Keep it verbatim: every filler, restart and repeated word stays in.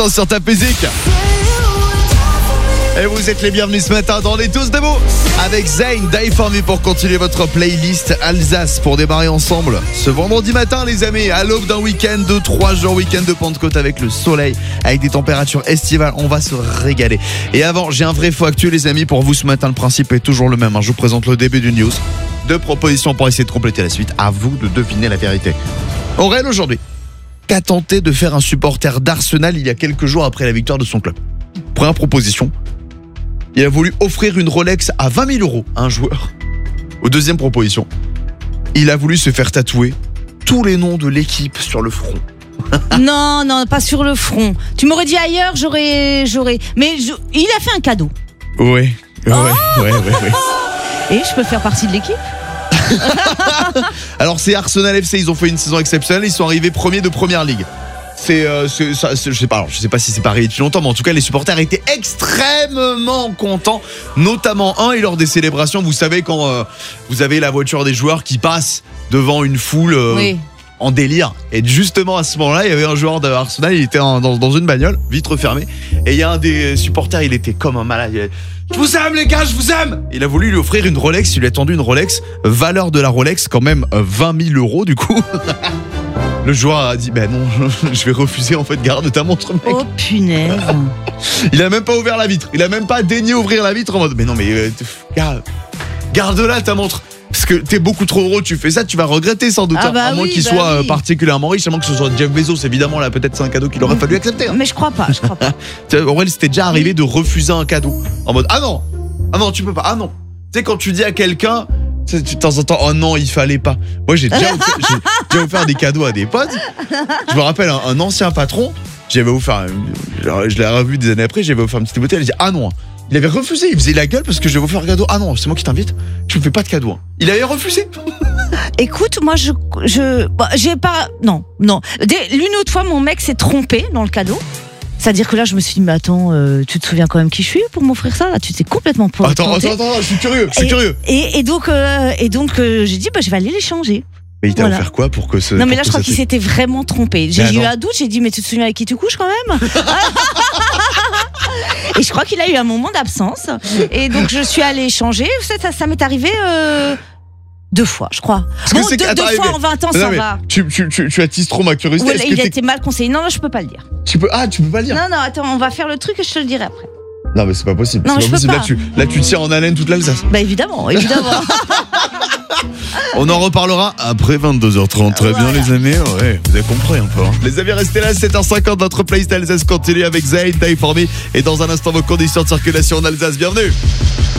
l'instant sur ta musique. Et vous êtes les bienvenus ce matin dans les tous de mots avec Zayn, Die For Me pour continuer votre playlist Alsace pour démarrer ensemble ce vendredi matin les amis, à l'aube d'un week-end de trois jours, week-end de Pentecôte avec le soleil, avec des températures estivales, on va se régaler. Et avant, j'ai un vrai faux actuel les amis pour vous ce matin, le principe est toujours le même, je vous présente le début du news, deux propositions pour essayer de compléter la suite, à vous de deviner la vérité. Aurel aujourd'hui, qu'a tenté de faire un supporter d'Arsenal il y a quelques jours après la victoire de son club? Première proposition, il a voulu offrir une Rolex à vingt mille euros à un joueur. Aux deuxième proposition, il a voulu se faire tatouer tous les noms de l'équipe sur le front. Non, non, pas sur le front. Tu m'aurais dit ailleurs, j'aurais... j'aurais. Mais je... il a fait un cadeau. Ouais, ouais, oh ouais, ouais, ouais. Et je peux faire partie de l'équipe? Alors c'est Arsenal F C, ils ont fait une saison exceptionnelle, ils sont arrivés premiers de première ligue. C'est, euh, c'est, ça, c'est, je sais pas, alors, je sais pas si c'est pareil depuis longtemps, mais en tout cas les supporters étaient extrêmement contents, notamment un et lors des célébrations. Vous savez quand euh, vous avez la voiture des joueurs qui passe devant une foule euh, oui. en délire. Et justement à ce moment-là, il y avait un joueur d'Arsenal, il était en, dans, dans une bagnole, vitre fermée, et il y a un des supporters, il était comme un malade. Il a, je vous aime les gars, je vous aime. Il a voulu lui offrir une Rolex, il lui a tendu une Rolex, valeur de la Rolex quand même vingt mille euros du coup. Le joueur a dit ben non, je vais refuser en fait, garde ta montre mec. Oh punaise. Il a même pas ouvert la vitre, il a même pas daigné ouvrir la vitre en mode mais non mais euh, garde, garde-la ta montre. Parce que t'es beaucoup trop heureux, tu fais ça, tu vas regretter sans doute. Ah bah à moins oui, qu'il bah soit oui. particulièrement riche, à moins que ce soit Jeff Bezos, évidemment là peut-être c'est un cadeau qu'il aurait fallu accepter. Hein. Mais je crois pas, je crois pas. Aurel, c'était déjà arrivé de refuser un cadeau en mode ah non, ah non tu peux pas, ah non. Tu sais quand tu dis à quelqu'un de temps en temps, oh non, il fallait pas. Moi, j'ai déjà, offert, j'ai déjà offert des cadeaux à des potes. Je me rappelle, un, un ancien patron, j'avais offert, je l'ai revu des années après, j'avais offert une petite bouteille. Il a dit, ah non, il avait refusé. Il faisait la gueule parce que je lui avais offert un cadeau. Ah non, c'est moi qui t'invite. Tu me fais pas de cadeau. Hein. Il avait refusé. Écoute, moi, je, je, bah, j'ai pas, non, non. L'une autre fois, mon mec s'est trompé dans le cadeau. C'est-à-dire que là, je me suis dit, mais attends, euh, tu te souviens quand même qui je suis pour m'offrir ça? Là, tu t'es complètement pas. Attends, attends, attends, je suis curieux, je suis et, curieux. Et, et donc, euh, et donc euh, j'ai dit, bah, je vais aller l'échanger. Mais il t'a voilà. offert quoi pour que ce. Non, mais là, je crois qu'il s'était vraiment trompé. J'ai eu un doute, j'ai dit, mais tu te souviens avec qui tu couches quand même? Et je crois qu'il a eu un moment d'absence. Et donc, je suis allée échanger. Ça, ça, ça m'est arrivé. Euh... Deux fois, je crois. Parce bon, que c'est deux, attends, deux fois mais, en vingt ans, non, ça mais, va. Tu, tu, tu, tu attises trop ma curiosité. Ouais, il a été mal conseillé. Non, non, je peux pas le dire. Tu peux, ah, tu peux pas le dire. Non, non, attends, on va faire le truc et je te le dirai après. Non, mais c'est pas possible. Non, c'est je pas possible. peux pas. Là, tu, là, tu tiens en haleine toute l'Alsace. Bah, évidemment, évidemment. On en reparlera après vingt-deux heures trente. Très voilà. Bien, les amis. Ouais, vous avez compris un peu. Hein. Les amis, restez là. sept heures cinquante. Notre playlist Alsace continue avec Zayn, Die For Me. Et dans un instant, vos conditions de circulation en Alsace. Bienvenue.